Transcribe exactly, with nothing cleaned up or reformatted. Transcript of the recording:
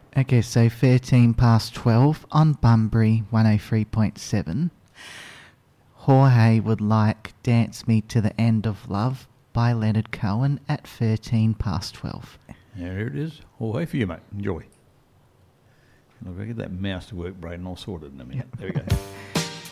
Okay, so thirteen past twelve on Bunbury one oh three point seven. Jorge would like Dance Me to the End of Love by Leonard Cohen at thirteen past twelve. There it is. All way for you, mate. Enjoy. Look, I get that mouse to work, Braden. I'll sort it in a minute. Yep. There we go.